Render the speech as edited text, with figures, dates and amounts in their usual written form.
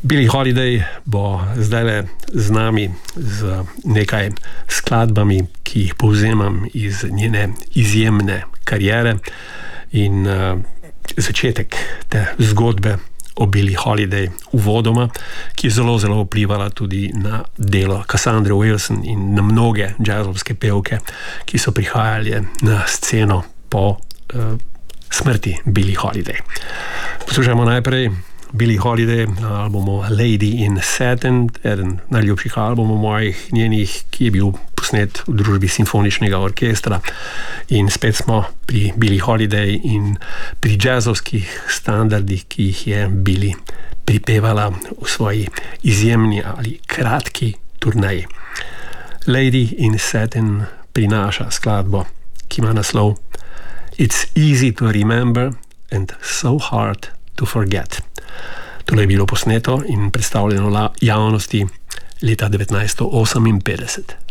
Billie Holiday bo zdaj z nami z nekaj skladbami, ki jih povzemam iz njene izjemne kariere in začetek te zgodbe o Billie Holiday uvodoma, ki je zelo, zelo vplivala tudi na delo Cassandre Wilson in na mnoge jazzovske pevke, ki so prihajali na sceno po smrti Billie Holiday. Poslušajmo najprej Billie Holiday na albumu Lady in Satin, eden najljubših albumov mojih njenih, ki je bil posnet v družbi simfoničnega orkestra. In spet smo pri Billie Holiday in pri jazzovskih standardih, ki jih je Billie pripevala v svoji izjemni ali kratki turneji. Lady in Satin prinaša skladbo, ki ima naslov It's easy to remember and so hard to forget. Tole je bilo posneto in predstavljeno javnosti leta 1958.